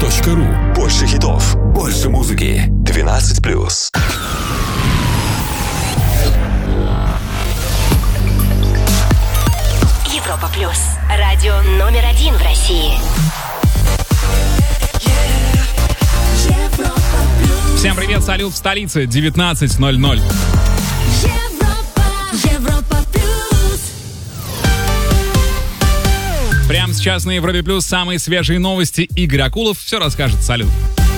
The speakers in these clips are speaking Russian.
europaplus.ru. Больше хитов, больше музыки. 12+. Европа Плюс. Радио номер 1 в России. Всем привет, салют в столице, 19:00. Европа Плюс. Прямо сейчас на Европе Плюс самые свежие новости. Игорь Акулов все расскажет. Салют.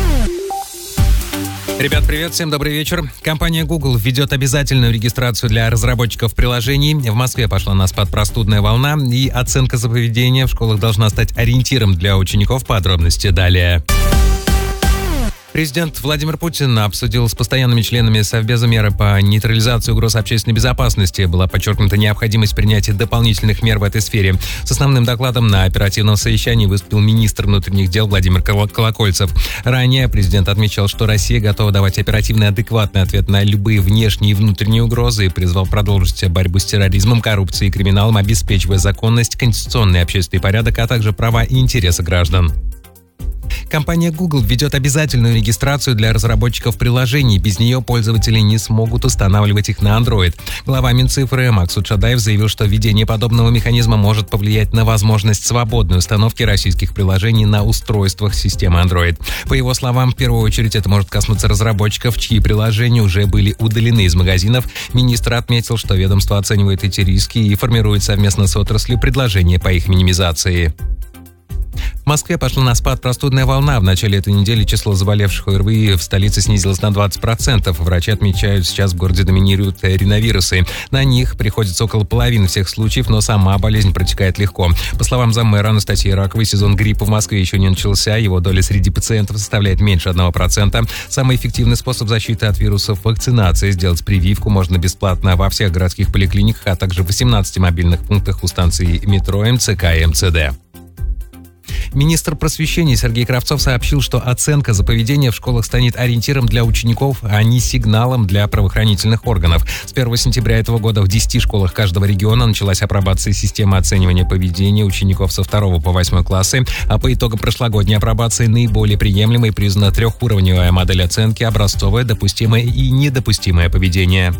Ребят, привет, всем добрый вечер. Компания Google введет обязательную регистрацию для разработчиков приложений. В Москве пошла на спад простудная волна, и оценка за поведение в школах должна стать ориентиром для учеников. Подробности далее. Президент Владимир Путин обсудил с постоянными членами Совбеза меры по нейтрализации угроз общественной безопасности. Была подчеркнута необходимость принятия дополнительных мер в этой сфере. С основным докладом на оперативном совещании выступил министр внутренних дел Владимир Колокольцев. Ранее президент отмечал, что Россия готова давать оперативный и адекватный ответ на любые внешние и внутренние угрозы и призвал продолжить борьбу с терроризмом, коррупцией и криминалом, обеспечивая законность, конституционный и общественный порядок, а также права и интересы граждан. Компания Google введет обязательную регистрацию для разработчиков приложений. Без нее пользователи не смогут устанавливать их на Android. Глава Минцифры Максут Шадаев заявил, что введение подобного механизма может повлиять на возможность свободной установки российских приложений на устройствах системы Android. По его словам, в первую очередь это может коснуться разработчиков, чьи приложения уже были удалены из магазинов. Министр отметил, что ведомство оценивает эти риски и формирует совместно с отраслью предложения по их минимизации. В Москве пошла на спад простудная волна. В начале этой недели число заболевших ОРВИ в столице снизилось на 20%. Врачи отмечают, сейчас в городе доминируют риновирусы. На них приходится около половины всех случаев, но сама болезнь протекает легко. По словам заммэра Анастасии Раковой, сезон гриппа в Москве еще не начался. Его доля среди пациентов составляет меньше 1%. Самый эффективный способ защиты от вирусов – вакцинация. Сделать прививку можно бесплатно во всех городских поликлиниках, а также в 18 мобильных пунктах у станций метро МЦК и МЦД. Министр просвещения Сергей Кравцов сообщил, что оценка за поведение в школах станет ориентиром для учеников, а не сигналом для правоохранительных органов. С 1 сентября этого года в 10 школах каждого региона началась апробация системы оценивания поведения учеников со 2 по 8 классы, а по итогам прошлогодней апробации наиболее приемлемой признана трехуровневая модель оценки: образцовое, допустимое и недопустимое поведение.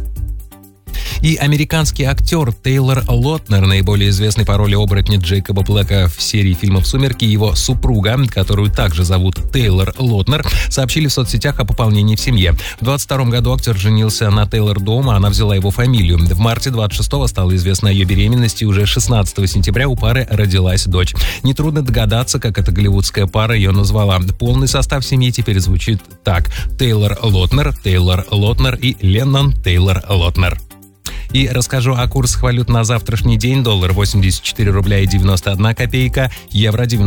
И американский актер Тейлор Лотнер, наиболее известный по роли оборотня Джейкоба Блэка в серии фильмов «Сумерки», его супруга, которую также зовут Тейлор Лотнер, сообщили в соцсетях о пополнении в семье. В 22 году актер женился на Тейлор дома, она взяла его фамилию. В марте 26-го стало известно о ее беременности, уже 16 сентября у пары родилась дочь. Нетрудно догадаться, как эта голливудская пара ее назвала. Полный состав семьи теперь звучит так: Тейлор Лотнер и Леннон Тейлор Лотнер. И расскажу о курсах валют на завтрашний день. Доллар 84 рубля и 91 копейка, евро